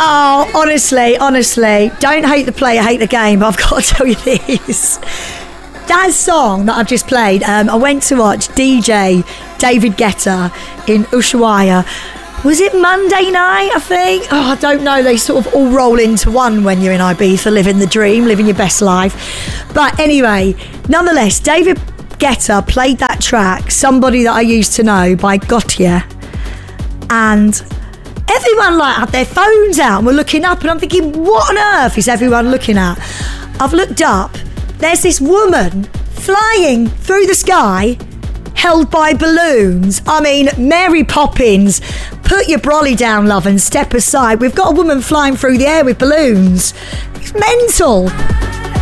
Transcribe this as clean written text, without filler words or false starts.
Oh, honestly, don't hate the player, hate the game, but I've got to tell you this. That song that I've just played, I went to watch DJ David Guetta in Ushuaia. Was it Monday night, I think? Oh, I don't know. They sort of all roll into one when you're in Ibiza, living the dream, living your best life. But anyway, nonetheless, David Guetta played that track, Somebody That I Used to Know by Gautier. And everyone had their phones out and were looking up, and I'm thinking, what on earth is everyone looking at? I've looked up. There's this woman flying through the sky, held by balloons. I mean, Mary Poppins, put your brolly down, love, and step aside. We've got a woman flying through the air with balloons. It's mental.